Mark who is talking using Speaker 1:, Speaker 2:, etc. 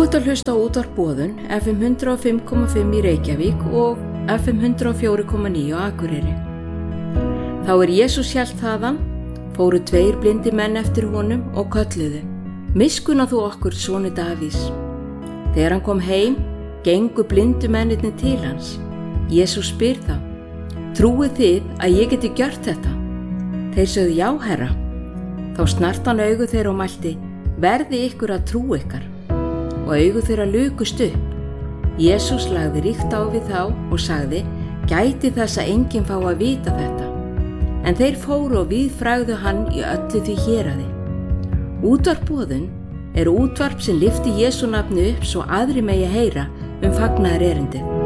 Speaker 1: ert að hlusta á Útvarp Boðun, FM 105,5 í Reykjavík og FM 104,9 á Akureyri. Þá Jesús hélt þaðan, fóru 2 blindir menn eftir honum og kölluðu: Miskunna þú okkur, sonu Davís. Þegar hann kom heim, gengu blindu mennirnir til hans. Jesús spyr þá: Trúið þið að ég geti gjört þetta? Þeir sögðu: Já, Herra. Þá snart hann augu þeirra og mælti: Verði ykkur að trú ykkar. Og augu þeirra lukust upp. Jesús lagði ríkt á við þá og sagði: Gæti þess að enginn fá að vita þetta. En þeir fóru og víðfrægðu hann í öllu því héraði. Útvarp Boðun útvarp sem lyfti Jesú nafni upp svo aðrir megi heyra fagnaðarerindið.